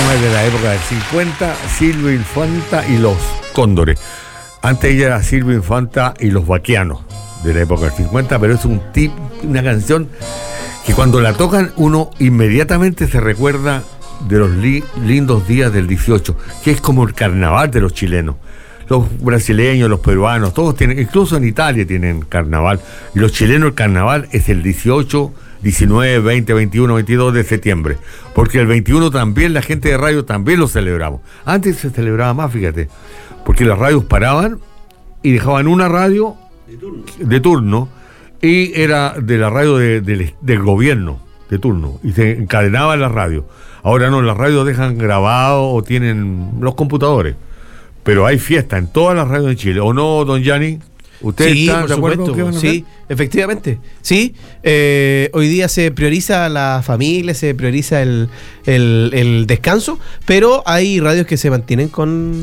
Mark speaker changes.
Speaker 1: tema es de la época del 50, Silvio Infanta y los Cóndores. Antes ella era Silvio Infanta y los Baquianos, de la época del 50, pero es una canción que cuando la tocan uno inmediatamente se recuerda de los lindos días del 18, que es como el carnaval de los chilenos. Los brasileños, los peruanos, todos tienen, incluso en Italia tienen carnaval, y los chilenos el carnaval es el 18, 19, 20, 21, 22 de septiembre, porque el 21 también la gente de radio también lo celebramos. Antes se celebraba más, fíjate, porque las radios paraban y dejaban una radio de turno y era de la radio del gobierno de turno y se encadenaba en la radio. Ahora no, las radios dejan grabado o tienen los computadores, pero hay fiesta en todas las radios de Chile, ¿o no, don Gianni? ¿Usted
Speaker 2: sí,
Speaker 1: está de acuerdo con qué van a hacer?
Speaker 2: Sí, efectivamente. Sí, hoy día se prioriza la familia, se prioriza el descanso, pero hay radios que se mantienen con